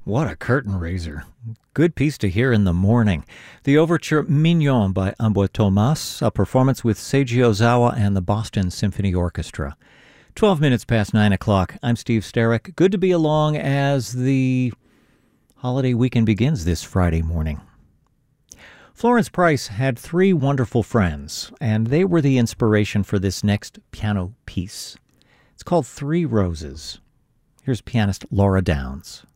What a curtain raiser. Good piece to hear in the morning. The overture Mignon by Amboi Thomas, a performance with Seiji Ozawa and the Boston Symphony Orchestra. 12 minutes past 9 o'clock. I'm Steve Sterrick. Good to be along as the holiday weekend begins this Friday morning. Florence Price had three wonderful friends, and they were the inspiration for this next piano piece. It's called Three Roses. Here's pianist Laura Downs.